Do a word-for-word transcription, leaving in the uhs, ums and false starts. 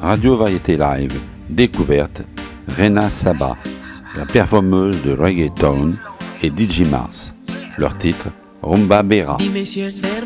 Radio Variété Live, découverte, Rena Saba, la performeuse de reggaeton, et D J Mars. Leur titre, Rumba Bera.